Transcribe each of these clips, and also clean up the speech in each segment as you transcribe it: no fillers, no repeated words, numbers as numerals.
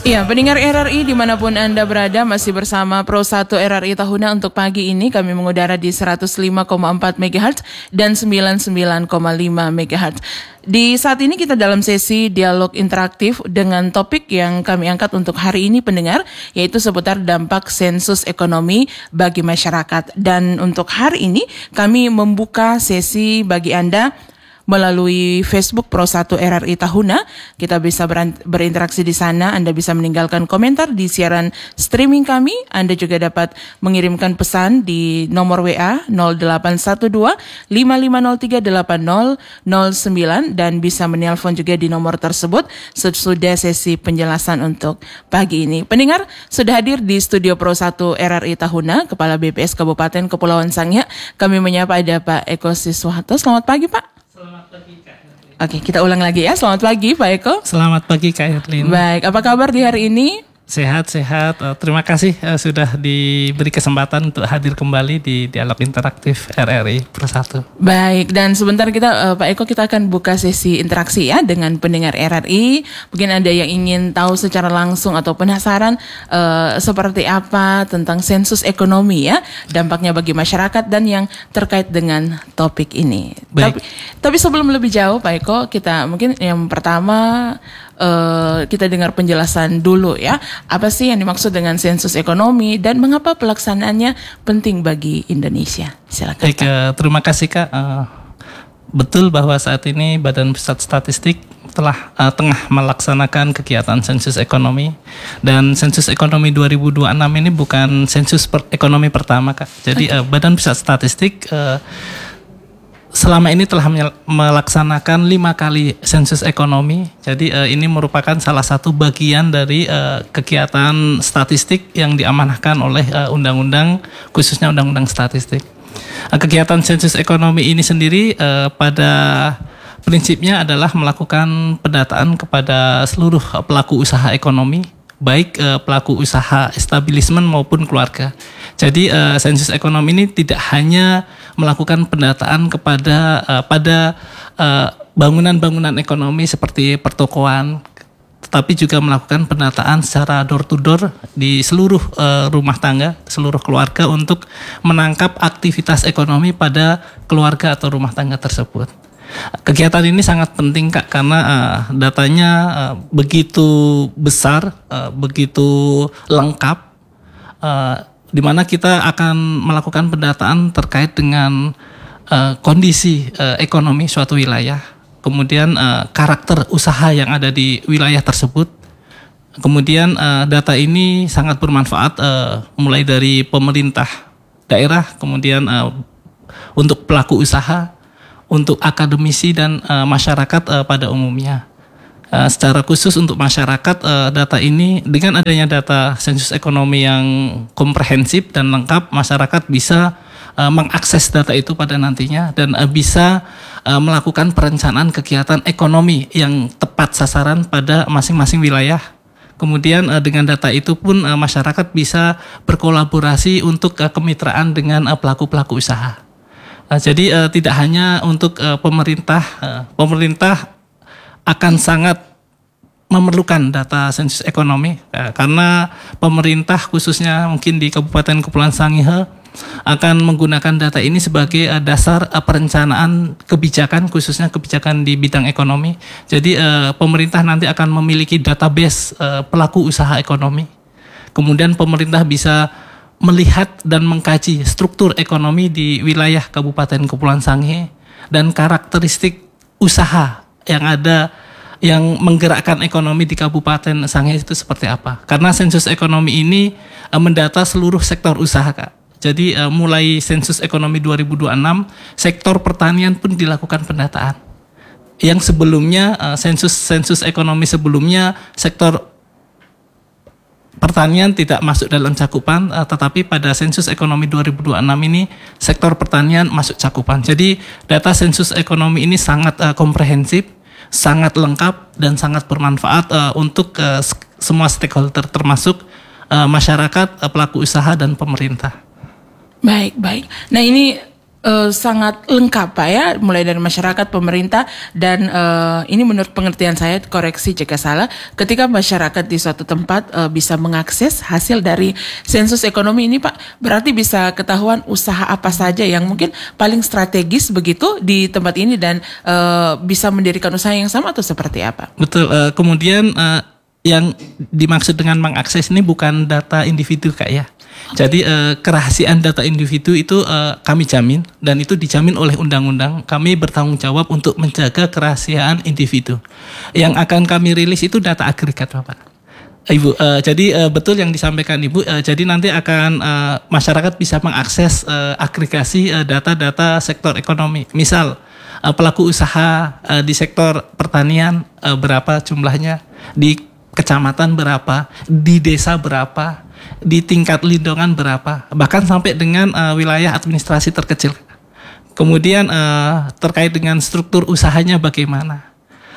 Iya, pendengar RRI dimanapun Anda berada, masih bersama Pro 1 RRI Tahuna. Untuk pagi ini kami mengudara di 105,4 MHz dan 99,5 MHz. Di saat ini kita dalam sesi dialog interaktif dengan topik yang kami angkat untuk hari ini pendengar, yaitu seputar dampak sensus ekonomi bagi masyarakat. Dan untuk hari ini kami membuka sesi bagi Anda melalui Facebook Pro 1 RRI Tahuna. Kita bisa berinteraksi di sana. Anda bisa meninggalkan komentar di siaran streaming kami. Anda juga dapat mengirimkan pesan di nomor WA 0812 5503 8009 dan bisa menelpon juga di nomor tersebut sesudah sesi penjelasan untuk pagi ini. Pendengar, sudah hadir di studio Pro 1 RRI Tahuna Kepala BPS Kabupaten Kepulauan Sangihe. Kami menyapa ada Pak Eko Siswanto. Selamat pagi, Pak. Selamat pagi, Kak Herlin. Oke, kita ulang lagi ya. Selamat pagi, Pak Eko. Selamat pagi, Kak Herlin. Baik, apa kabar di hari ini? Sehat-sehat. Terima kasih sudah diberi kesempatan untuk hadir kembali di Dialog Interaktif RRI Pro 1. Baik, dan sebentar kita Pak Eko, kita akan buka sesi interaksi ya dengan pendengar RRI. Mungkin ada yang ingin tahu secara langsung atau penasaran seperti apa tentang sensus ekonomi ya, dampaknya bagi masyarakat dan yang terkait dengan topik ini. Tapi sebelum lebih jauh Pak Eko, kita mungkin yang pertama kita dengar penjelasan dulu ya. Apa sih yang dimaksud dengan sensus ekonomi dan mengapa pelaksanaannya penting bagi Indonesia? Silakan. Baik, terima kasih Kak. Betul bahwa saat ini Badan Pusat Statistik tengah melaksanakan kegiatan sensus ekonomi, dan sensus ekonomi 2026 ini bukan sensus ekonomi pertama Kak. Jadi Badan Pusat Statistik selama ini telah melaksanakan 5 kali sensus ekonomi. Jadi ini merupakan salah satu bagian dari kegiatan statistik yang diamanahkan oleh undang-undang, khususnya undang-undang statistik. Kegiatan sensus ekonomi ini sendiri pada prinsipnya adalah melakukan pendataan kepada seluruh pelaku usaha ekonomi, baik pelaku usaha establishment maupun keluarga. Jadi sensus ekonomi ini tidak hanya melakukan pendataan kepada pada bangunan-bangunan ekonomi seperti pertokoan, tetapi juga melakukan pendataan secara door to door di seluruh rumah tangga, seluruh keluarga untuk menangkap aktivitas ekonomi pada keluarga atau rumah tangga tersebut. Kegiatan ini sangat penting Kak, karena datanya begitu besar, begitu lengkap, di mana kita akan melakukan pendataan terkait dengan kondisi ekonomi suatu wilayah, kemudian karakter usaha yang ada di wilayah tersebut. Kemudian data ini sangat bermanfaat mulai dari pemerintah daerah, kemudian untuk pelaku usaha, untuk akademisi dan masyarakat pada umumnya. Secara khusus untuk masyarakat, data ini dengan adanya data sensus ekonomi yang komprehensif dan lengkap, masyarakat bisa mengakses data itu pada nantinya dan bisa melakukan perencanaan kegiatan ekonomi yang tepat sasaran pada masing-masing wilayah. Kemudian dengan data itu pun masyarakat bisa berkolaborasi untuk kemitraan dengan pelaku-pelaku usaha. Jadi tidak hanya untuk pemerintah akan sangat memerlukan data sensus ekonomi, karena pemerintah khususnya mungkin di Kabupaten Kepulauan Sangihe akan menggunakan data ini sebagai dasar perencanaan kebijakan, khususnya kebijakan di bidang ekonomi. Jadi pemerintah nanti akan memiliki database pelaku usaha ekonomi. Kemudian pemerintah bisa melihat dan mengkaji struktur ekonomi di wilayah Kabupaten Kepulauan Sangihe dan karakteristik usaha yang ada yang menggerakkan ekonomi di Kabupaten Sangihe itu seperti apa. Karena sensus ekonomi ini mendata seluruh sektor usaha Kak. Jadi mulai sensus ekonomi 2026, sektor pertanian pun dilakukan pendataan. Yang sebelumnya sensus ekonomi sebelumnya sektor pertanian tidak masuk dalam cakupan, tetapi pada sensus ekonomi 2026 ini sektor pertanian masuk cakupan. Jadi data sensus ekonomi ini sangat komprehensif, sangat lengkap dan sangat bermanfaat untuk semua stakeholder termasuk masyarakat, pelaku usaha dan pemerintah. Baik. Nah ini sangat lengkap Pak ya, mulai dari masyarakat, pemerintah, dan ini menurut pengertian saya, koreksi jika salah, ketika masyarakat di suatu tempat bisa mengakses hasil dari sensus ekonomi ini Pak, berarti bisa ketahuan usaha apa saja yang mungkin paling strategis begitu di tempat ini dan bisa mendirikan usaha yang sama atau seperti apa? Betul, kemudian yang dimaksud dengan mengakses ini bukan data individu Kak ya. Jadi kerahasiaan data individu itu kami jamin dan itu dijamin oleh undang-undang. Kami bertanggung jawab untuk menjaga kerahasiaan individu. Yang akan kami rilis itu data agregat Bapak. Ibu, jadi betul yang disampaikan Ibu. Jadi nanti akan masyarakat bisa mengakses agregasi data-data sektor ekonomi. Misal pelaku usaha di sektor pertanian berapa jumlahnya, di kecamatan berapa, di desa berapa, di tingkat lindungan berapa, bahkan sampai dengan wilayah administrasi terkecil. Kemudian terkait dengan struktur usahanya bagaimana.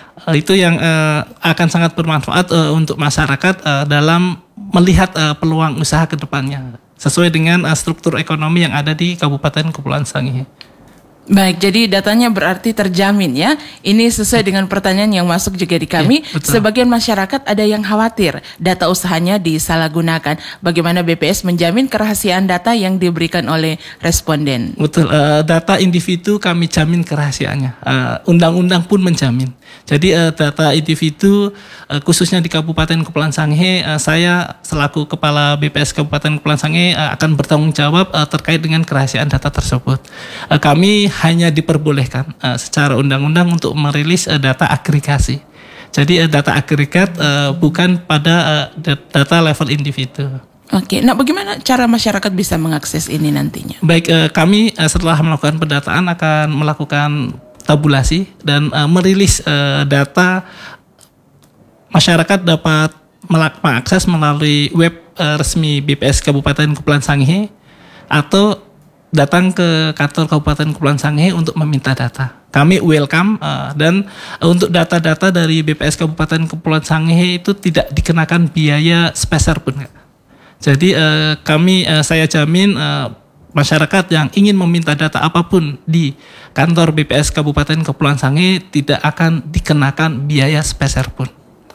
Itu yang akan sangat bermanfaat untuk masyarakat dalam melihat peluang usaha ke depannya sesuai dengan struktur ekonomi yang ada di Kabupaten Kepulauan Sangihe. Baik, jadi datanya berarti terjamin ya. Ini sesuai dengan pertanyaan yang masuk juga di kami. Ya, sebagian masyarakat ada yang khawatir data usahanya disalahgunakan. Bagaimana BPS menjamin kerahasiaan data yang diberikan oleh responden? Betul, data individu kami jamin kerahasiaannya. Undang-undang pun menjamin. Jadi data individu khususnya di Kabupaten Kepulauan Sangihe, saya selaku Kepala BPS Kabupaten Kepulauan Sangihe akan bertanggung jawab terkait dengan kerahasiaan data tersebut. Kami hanya diperbolehkan secara undang-undang untuk merilis data agregasi. Jadi data agregat bukan pada data level individu. Oke, nah bagaimana cara masyarakat bisa mengakses ini nantinya? Baik, kami setelah melakukan pendataan akan melakukan tabulasi dan merilis data. Masyarakat dapat mengakses melalui web resmi BPS Kabupaten Kepulauan Sangihe atau datang ke kantor Kabupaten Kepulauan Sangihe untuk meminta data. Kami welcome dan untuk data-data dari BPS Kabupaten Kepulauan Sangihe itu tidak dikenakan biaya sepeser pun. Jadi saya jamin masyarakat yang ingin meminta data apapun di kantor BPS Kabupaten Kepulauan Sangihe tidak akan dikenakan biaya sepeser pun.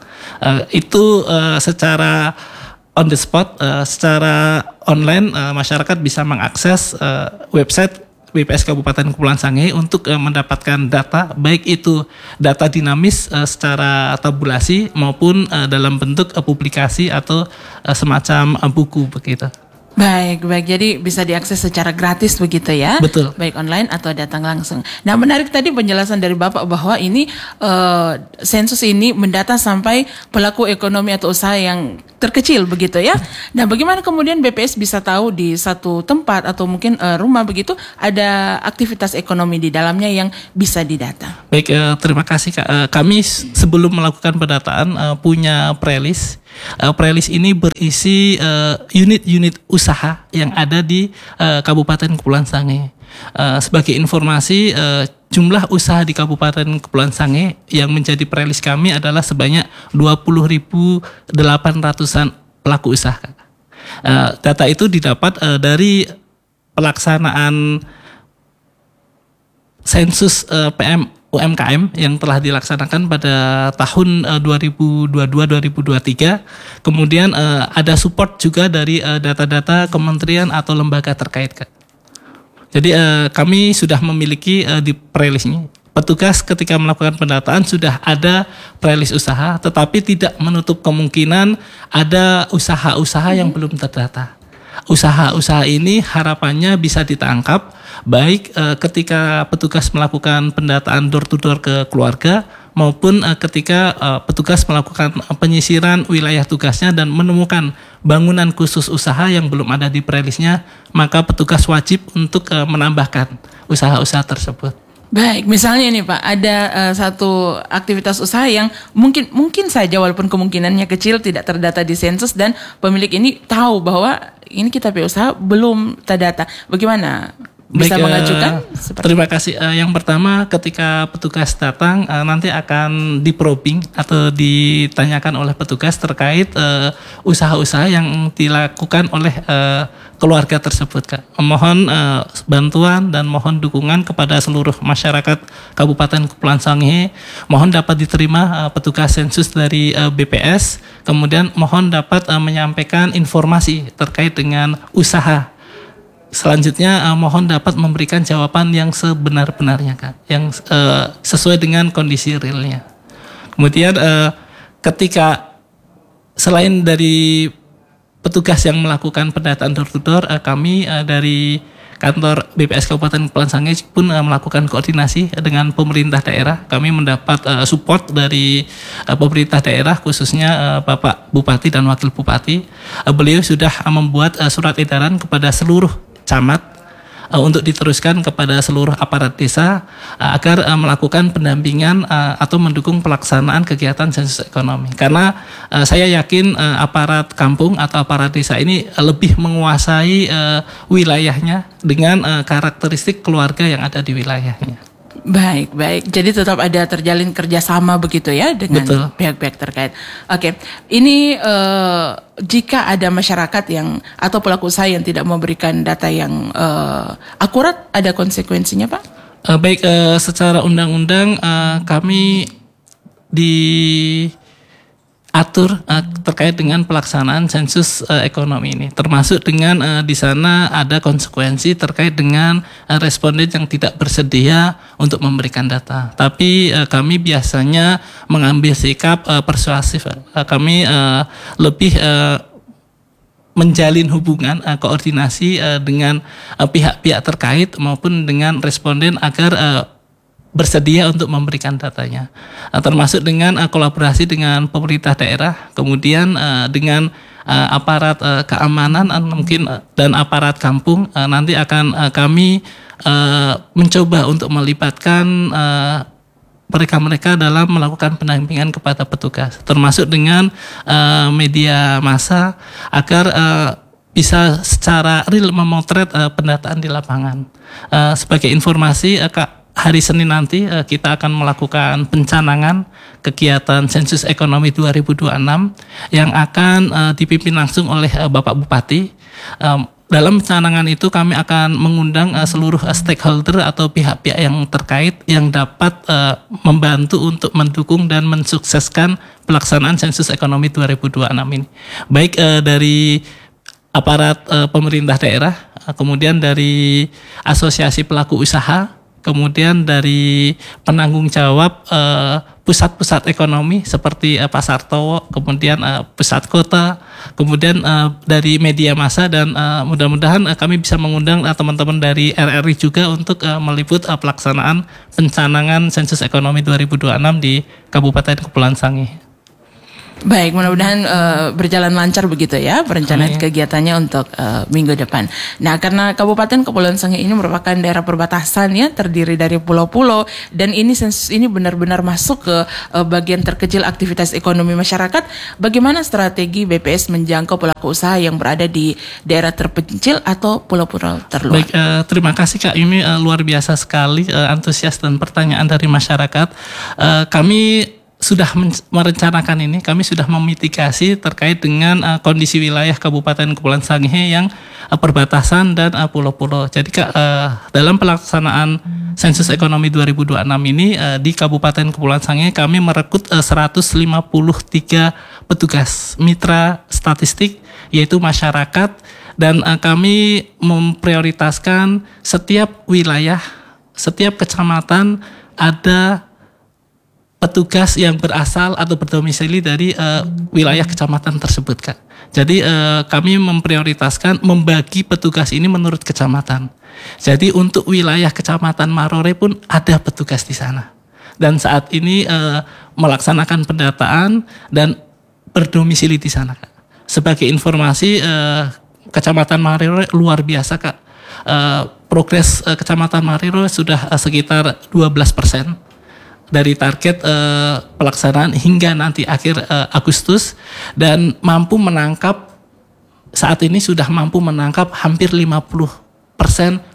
Itu secara on the spot, secara online masyarakat bisa mengakses website BPS Kabupaten Kepulauan Sangihe untuk mendapatkan data, baik itu data dinamis secara tabulasi maupun dalam bentuk publikasi atau semacam buku begitu. Baik, jadi bisa diakses secara gratis begitu ya? Betul. Baik online atau datang langsung. Nah, menarik tadi penjelasan dari Bapak bahwa ini sensus ini mendata sampai pelaku ekonomi atau usaha yang terkecil begitu ya. Nah, bagaimana kemudian BPS bisa tahu di satu tempat atau mungkin rumah begitu ada aktivitas ekonomi di dalamnya yang bisa didata? Baik, terima kasih Kak. Kami sebelum melakukan pendataan punya prelis. Prelis ini berisi unit-unit usaha yang ada di Kabupaten Kepulauan Sangihe. Sebagai informasi, jumlah usaha di Kabupaten Kepulauan Sangihe yang menjadi prelis kami adalah sebanyak 20.800-an pelaku usaha. Data itu didapat dari pelaksanaan sensus UMKM yang telah dilaksanakan pada tahun 2022-2023. Kemudian ada support juga dari data-data kementerian atau lembaga terkait. Jadi kami sudah memiliki di prelis ini. Petugas ketika melakukan pendataan sudah ada prelis usaha, tetapi tidak menutup kemungkinan ada usaha-usaha yang belum terdata. Usaha-usaha ini harapannya bisa ditangkap baik ketika petugas melakukan pendataan door to door ke keluarga maupun ketika petugas melakukan penyisiran wilayah tugasnya dan menemukan bangunan khusus usaha yang belum ada di prelisnya, maka petugas wajib untuk menambahkan usaha-usaha tersebut. Baik, misalnya nih Pak, ada satu aktivitas usaha yang mungkin saja walaupun kemungkinannya kecil tidak terdata di sensus dan pemilik ini tahu bahwa ini kita punya usaha belum terdata. Bagaimana bisa Baik, mengajukan? Terima kasih. Yang pertama, ketika petugas datang, nanti akan diprobing atau ditanyakan oleh petugas terkait usaha-usaha yang dilakukan oleh keluarga tersebut, Kak. Mohon bantuan dan mohon dukungan kepada seluruh masyarakat Kabupaten Kepulauan Sangihe. Mohon dapat diterima petugas sensus dari BPS. Kemudian mohon dapat menyampaikan informasi terkait dengan usaha. Selanjutnya mohon dapat memberikan jawaban yang sebenar-benarnya, Kak, yang sesuai dengan kondisi realnya. Kemudian ketika selain dari petugas yang melakukan pendataan door to door, kami dari kantor BPS Kabupaten Kepulauan Sangihe pun melakukan koordinasi dengan pemerintah daerah. Kami mendapat support dari pemerintah daerah, khususnya Bapak Bupati dan Wakil Bupati. Beliau sudah membuat surat edaran kepada seluruh camat untuk diteruskan kepada seluruh aparat desa agar melakukan pendampingan atau mendukung pelaksanaan kegiatan sensus ekonomi. Karena saya yakin aparat kampung atau aparat desa ini lebih menguasai wilayahnya dengan karakteristik keluarga yang ada di wilayahnya. Baik. Jadi tetap ada terjalin kerjasama begitu ya dengan Betul. pihak-pihak terkait. Oke, ini jika ada masyarakat yang atau pelaku usaha yang tidak memberikan data yang akurat, ada konsekuensinya, Pak? Baik, secara undang-undang kami diatur terkait dengan pelaksanaan sensus ekonomi ini, termasuk dengan di sana ada konsekuensi terkait dengan responden yang tidak bersedia untuk memberikan data. Tapi kami biasanya mengambil sikap persuasif. Kami lebih menjalin hubungan koordinasi dengan pihak-pihak terkait maupun dengan responden agar bersedia untuk memberikan datanya, termasuk dengan kolaborasi dengan pemerintah daerah, kemudian dengan aparat keamanan mungkin dan aparat kampung. Nanti akan kami mencoba untuk melibatkan mereka dalam melakukan pendampingan kepada petugas, termasuk dengan media massa agar bisa secara real memotret pendataan di lapangan. Sebagai informasi, hari Senin nanti kita akan melakukan pencanangan kegiatan sensus ekonomi 2026 yang akan dipimpin langsung oleh Bapak Bupati. Dalam pencanangan itu kami akan mengundang seluruh stakeholder atau pihak-pihak yang terkait yang dapat membantu untuk mendukung dan mensukseskan pelaksanaan sensus ekonomi 2026 ini. Baik dari aparat pemerintah daerah, kemudian dari asosiasi pelaku usaha, kemudian dari penanggung jawab pusat-pusat ekonomi seperti Pasar Towo, kemudian pusat kota, kemudian dari media massa, dan mudah-mudahan kami bisa mengundang teman-teman dari RRI juga untuk meliput pelaksanaan pencanangan sensus ekonomi 2026 di Kabupaten Kepulauan Sangihe. Baik, mudah-mudahan berjalan lancar begitu ya perencanaan kegiatannya untuk minggu depan. Nah, karena Kabupaten Kepulauan Sangihe ini merupakan daerah perbatasan ya, terdiri dari pulau-pulau, dan ini sensus ini benar-benar masuk ke bagian terkecil aktivitas ekonomi masyarakat. Bagaimana strategi BPS menjangkau pelaku usaha yang berada di daerah terpencil atau pulau-pulau terluar? Baik, terima kasih Kak. Ini luar biasa sekali antusias dan pertanyaan dari masyarakat. Kami sudah merencanakan ini, kami sudah memitigasi terkait dengan kondisi wilayah Kabupaten Kepulauan Sangihe yang perbatasan dan pulau-pulau. Jadi Kak, dalam pelaksanaan sensus ekonomi 2026 ini di Kabupaten Kepulauan Sangihe kami merekrut 153 petugas mitra statistik, yaitu masyarakat, dan kami memprioritaskan setiap wilayah, setiap kecamatan ada petugas yang berasal atau berdomisili dari wilayah kecamatan tersebut, Kak. Jadi kami memprioritaskan membagi petugas ini menurut kecamatan. Jadi untuk wilayah kecamatan Marore pun ada petugas di sana. Dan saat ini melaksanakan pendataan dan berdomisili di sana, Kak. Sebagai informasi, kecamatan Marore luar biasa, Kak. Progres kecamatan Marore sudah sekitar 12% dari target pelaksanaan hingga nanti akhir Agustus, dan mampu menangkap, saat ini sudah mampu menangkap hampir 50%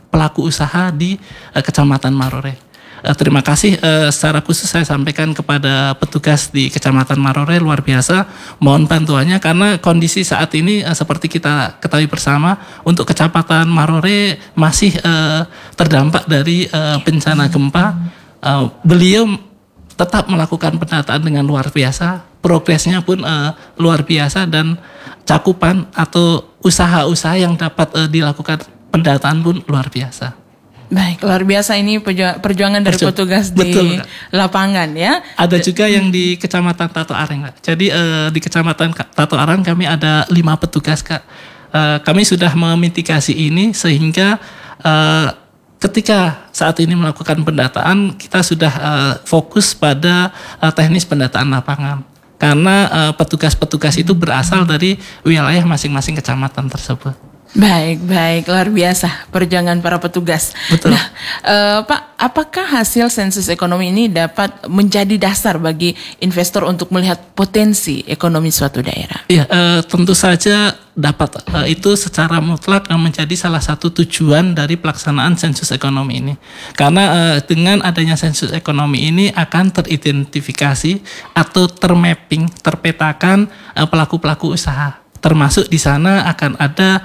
pelaku usaha di Kecamatan Marore. Terima kasih, secara khusus saya sampaikan kepada petugas di Kecamatan Marore, luar biasa, mohon bantuannya karena kondisi saat ini seperti kita ketahui bersama, untuk Kecamatan Marore masih terdampak dari bencana gempa. Beliau tetap melakukan pendataan dengan luar biasa, progresnya pun luar biasa, dan cakupan atau usaha-usaha yang dapat dilakukan pendataan pun luar biasa. Baik, luar biasa ini perjuangan dari petugas betul, di lapangan ya. Ada juga yang di Kecamatan Tato Arang, Kak. Jadi di Kecamatan Tato Arang kami ada 5 petugas, Kak. Kami sudah memitigasi ini sehingga ketika saat ini melakukan pendataan, kita sudah fokus pada teknis pendataan lapangan. Karena petugas-petugas itu berasal dari wilayah masing-masing kecamatan tersebut. Baik, luar biasa perjuangan para petugas. Betul. Nah, Pak, apakah hasil sensus ekonomi ini dapat menjadi dasar bagi investor untuk melihat potensi ekonomi suatu daerah? Iya, tentu saja dapat. Itu secara mutlak menjadi salah satu tujuan dari pelaksanaan sensus ekonomi ini. Karena dengan adanya sensus ekonomi ini akan teridentifikasi atau terpetakan pelaku-pelaku usaha. Termasuk di sana akan ada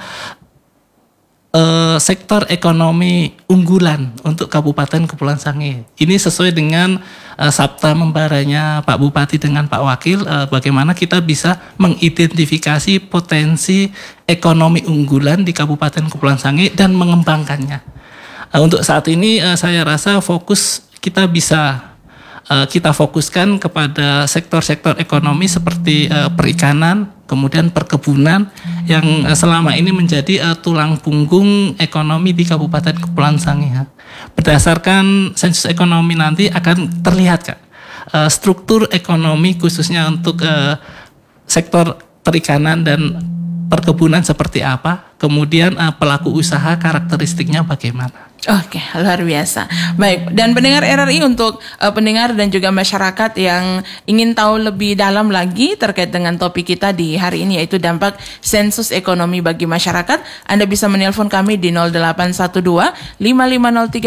sektor ekonomi unggulan untuk Kabupaten Kepulauan Sangihe. Ini sesuai dengan sabta membaranya Pak Bupati dengan Pak Wakil, bagaimana kita bisa mengidentifikasi potensi ekonomi unggulan di Kabupaten Kepulauan Sangihe dan mengembangkannya. Untuk saat ini saya rasa fokus kita bisa kita fokuskan kepada sektor-sektor ekonomi seperti perikanan, kemudian perkebunan yang selama ini menjadi tulang punggung ekonomi di Kabupaten Kepulauan Sangihe. Berdasarkan sensus ekonomi nanti akan terlihat, Kak, struktur ekonomi khususnya untuk sektor perikanan dan perkebunan seperti apa, kemudian pelaku usaha karakteristiknya bagaimana. Oke, luar biasa. Baik, dan pendengar RRI, untuk pendengar dan juga masyarakat yang ingin tahu lebih dalam lagi terkait dengan topik kita di hari ini, yaitu dampak sensus ekonomi bagi masyarakat, Anda bisa menelpon kami di 0812-5503-8009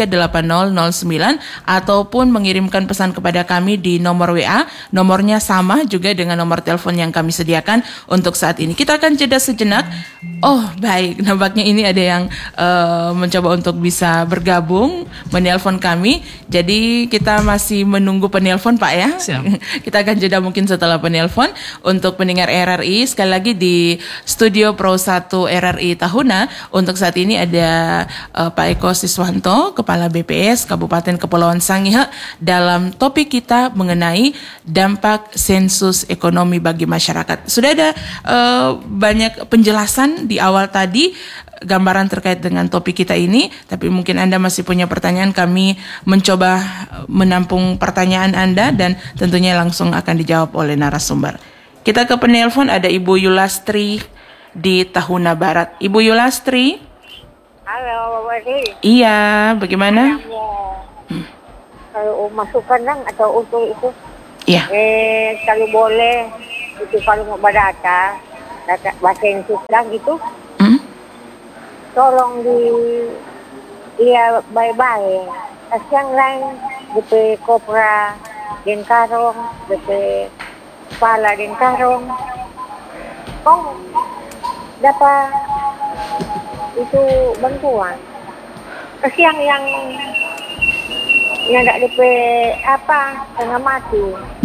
ataupun mengirimkan pesan kepada kami di nomor WA. Nomornya sama juga dengan nomor telepon yang kami sediakan untuk saat ini. Kita akan jeda sejenak. Oh, baik, nampaknya ini ada yang mencoba untuk bisa bergabung menelpon kami. Jadi kita masih menunggu penelpon, Pak, ya. Siap. Kita akan jeda mungkin setelah penelpon. Untuk pendengar RRI, sekali lagi di Studio Pro 1 RRI Tahuna, untuk saat ini ada Pak Eko Siswanto, Kepala BPS Kabupaten Kepulauan Sangihe, dalam topik kita mengenai dampak sensus ekonomi bagi masyarakat. Sudah ada banyak penjelasan di awal tadi, gambaran terkait dengan topik kita ini, tapi mungkin Anda masih punya pertanyaan. Kami mencoba menampung pertanyaan Anda dan tentunya langsung akan dijawab oleh narasumber. Kita ke penelpon, ada Ibu Yulastri di Tahuna Barat. Ibu Yulastri. Halo, Bapak Wadi. Iya, bagaimana? Kalau masukan lang atau untuk itu, Iya. kalau boleh, itu kalau mau data bahasa Inggris lang gitu, tolong bye-bye. Asyang lain, DP Kopra, Den Karong, DP Kepala Den Karong. Kong dapat itu bantuan. Kasi yang ada DP apa, tengah mati.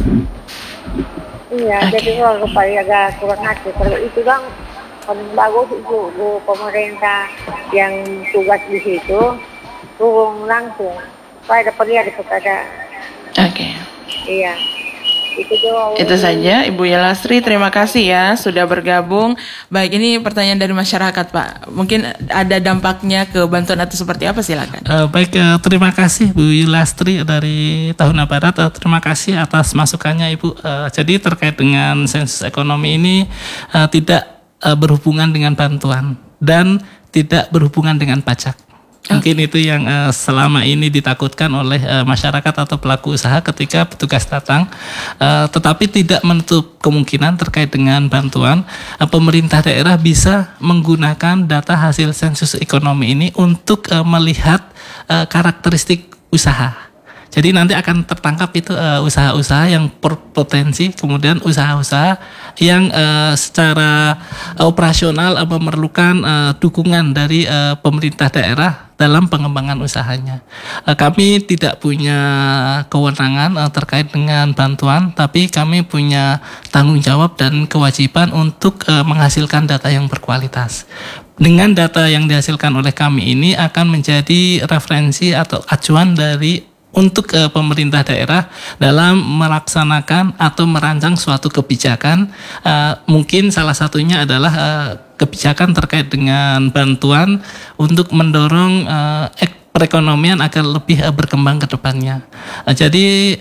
Iya, jadi kalau agak kurang hati. Kalau itu bang, paling bagus itu pemerintah yang tugas di situ turun langsung supaya dapat lihat kepada. Oke. Iya. Itu saja Ibu Yulastri, terima kasih ya sudah bergabung. Baik, ini pertanyaan dari masyarakat, Pak. Mungkin ada dampaknya ke bantuan atau seperti apa, silakan. Baik, terima kasih Bu Yulastri dari Tahuna Barat. Terima kasih atas masukannya, Ibu. Jadi terkait dengan sensus ekonomi ini tidak berhubungan dengan bantuan dan tidak berhubungan dengan pajak. Mungkin itu yang selama ini ditakutkan oleh masyarakat atau pelaku usaha ketika petugas datang. Tetapi tidak menutup kemungkinan terkait dengan bantuan, pemerintah daerah bisa menggunakan data hasil sensus ekonomi ini untuk melihat karakteristik usaha. Jadi nanti akan tertangkap itu usaha-usaha yang berpotensi, kemudian usaha-usaha yang secara operasional memerlukan dukungan dari pemerintah daerah dalam pengembangan usahanya. Kami tidak punya kewenangan terkait dengan bantuan, tapi kami punya tanggung jawab dan kewajiban untuk menghasilkan data yang berkualitas. Dengan data yang dihasilkan oleh kami ini akan menjadi referensi atau acuan untuk pemerintah daerah dalam melaksanakan atau merancang suatu kebijakan. Mungkin salah satunya adalah kebijakan terkait dengan bantuan untuk mendorong perekonomian agar lebih berkembang ke depannya. Jadi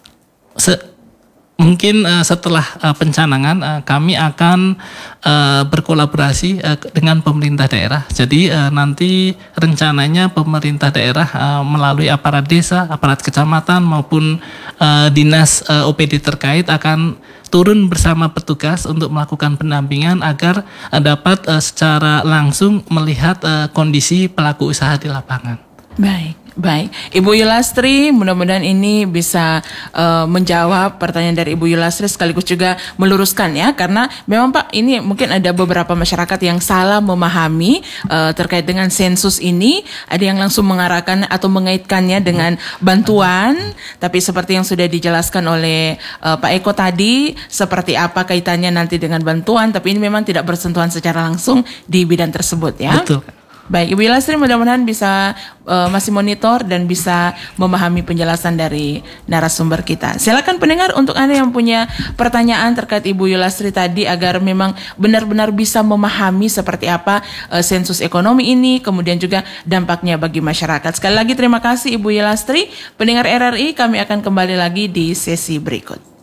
mungkin setelah pencanangan kami akan berkolaborasi dengan pemerintah daerah. Jadi nanti rencananya pemerintah daerah melalui aparat desa, aparat kecamatan maupun dinas OPD terkait akan turun bersama petugas untuk melakukan pendampingan agar dapat secara langsung melihat kondisi pelaku usaha di lapangan. Baik. Ibu Yulastri, mudah-mudahan ini bisa menjawab pertanyaan dari Ibu Yulastri sekaligus juga meluruskan ya, karena memang Pak ini mungkin ada beberapa masyarakat yang salah memahami terkait dengan sensus ini, ada yang langsung mengarahkan atau mengaitkannya dengan bantuan, tapi seperti yang sudah dijelaskan oleh Pak Eko tadi, seperti apa kaitannya nanti dengan bantuan, tapi ini memang tidak bersentuhan secara langsung di bidang tersebut ya. Betul. Baik, Ibu Yulastri mudah-mudahan bisa masih monitor dan bisa memahami penjelasan dari narasumber kita. Silakan pendengar untuk Anda yang punya pertanyaan terkait Ibu Yulastri tadi agar memang benar-benar bisa memahami seperti apa sensus ekonomi ini, kemudian juga dampaknya bagi masyarakat. Sekali lagi terima kasih Ibu Yulastri. Pendengar RRI, kami akan kembali lagi di sesi berikut.